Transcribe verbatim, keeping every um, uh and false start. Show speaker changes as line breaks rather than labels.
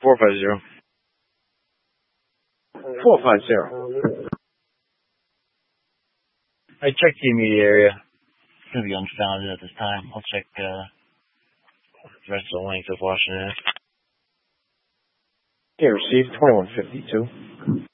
four five zero.
four five zero.
I checked the immediate area. It's going to be unfounded at this time. I'll check uh, the rest of the length of Washington.
Okay, received twenty-one fifty-two.